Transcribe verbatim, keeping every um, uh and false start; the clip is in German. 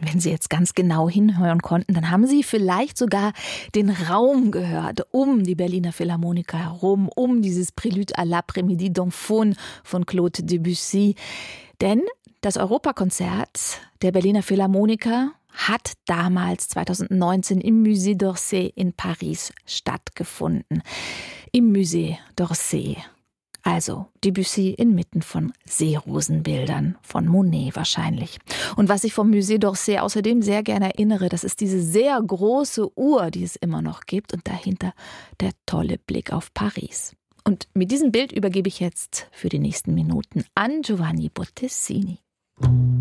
Wenn Sie jetzt ganz genau hinhören konnten, dann haben Sie vielleicht sogar den Raum gehört, um die Berliner Philharmoniker herum, um dieses Prélude à l'après-midi d'Enfone von Claude Debussy. Denn das Europakonzert der Berliner Philharmoniker hat damals zweitausendneunzehn im Musée d'Orsay in Paris stattgefunden. Im Musée d'Orsay. Also Debussy inmitten von Seerosenbildern, von Monet wahrscheinlich. Und was ich vom Musée d'Orsay außerdem sehr gerne erinnere, das ist diese sehr große Uhr, die es immer noch gibt und dahinter der tolle Blick auf Paris. Und mit diesem Bild übergebe ich jetzt für die nächsten Minuten an Giovanni Bottesini.